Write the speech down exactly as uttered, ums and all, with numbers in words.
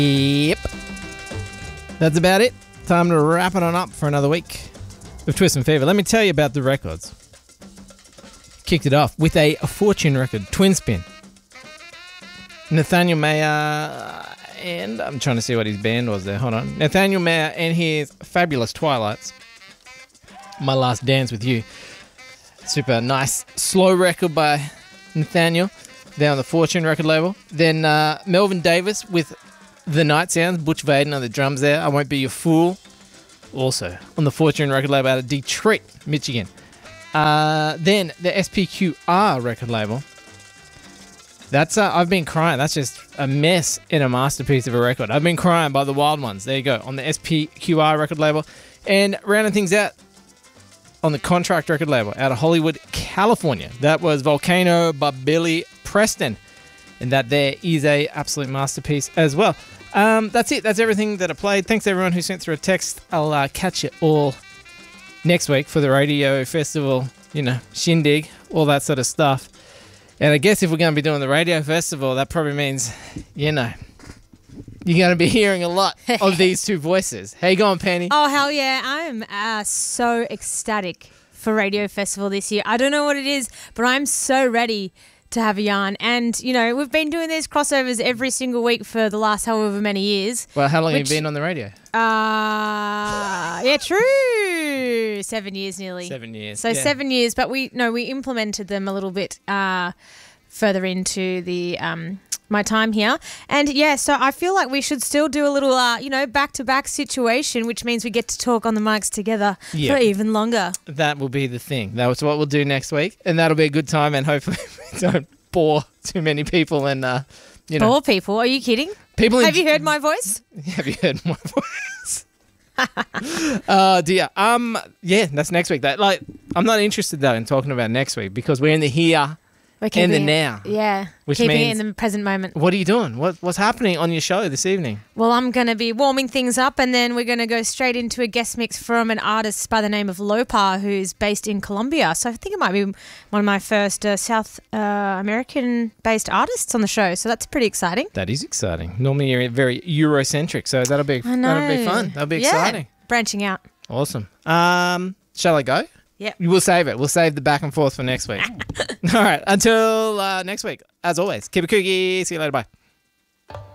Yep. That's about it. Time to wrap it on up for another week of Twist and Fever. Let me tell you about the records. Kicked it off with a Fortune record, Twin Spin. Nathaniel Mayer, and I'm trying to see what his band was there. Hold on. Nathaniel Mayer and his Fabulous Twilights. My Last Dance with You. Super nice, slow record by Nathaniel there on the Fortune record label. Then uh, Melvin Davis with The Night Sounds, Butch Vaden on the drums there. I Won't Be Your Fool. Also on the Fortune record label out of Detroit, Michigan. Uh, then the S P Q R record label. That's uh, I've Been Crying. That's just a mess in a masterpiece of a record. I've Been Crying by the Wild Ones. There you go, on the S P Q R record label. And rounding things out on the Contract record label out of Hollywood, California. That was Volcano by Billy Preston. And that there is a absolute masterpiece as well. Um, that's it. That's everything that I played. Thanks everyone who sent through a text. I'll uh, catch you all next week for the radio festival, you know, shindig, all that sort of stuff. And I guess if we're going to be doing the radio festival, that probably means, you know, you're going to be hearing a lot of these two voices. How you going, Penny? Oh, hell yeah. I'm uh, so ecstatic for Radio Festival this year. I don't know what it is, but I'm so ready to have a yarn. And, you know, we've been doing these crossovers every single week for the last however many years. Well, how long which, have you been on the radio? Uh, yeah, true. Seven years nearly. Seven years. So yeah. seven years, but we no, we implemented them a little bit uh, further into the um, my time here. And, yeah, so I feel like we should still do a little, uh, you know, back-to-back situation, which means we get to talk on the mics together yeah. for even longer. That will be the thing. That's what we'll do next week. And that'll be a good time, and hopefully we don't bore too many people and, uh, you know. Bore people? Are you kidding? People Have in- you heard my voice? Have you heard my voice? Oh dear. Um. Yeah, that's next week. That like, I'm not interested though in talking about next week because we're in the here We're and the keeping it- now. Yeah, Which keeping means- it in the present moment. What are you doing? What What's happening on your show this evening? Well, I'm going to be warming things up and then we're going to go straight into a guest mix from an artist by the name of Lopar, who's based in Colombia. So I think it might be one of my first uh, South uh, American-based artists on the show. So that's pretty exciting. That is exciting. Normally you're very Eurocentric, so that'll be I know. that'll be fun. That'll be Yeah, exciting. branching out. Awesome. Um. Shall I go? Yep. We'll save it. We'll save the back and forth for next week. All right. Until uh, next week. As always, keep it kooky. See you later. Bye.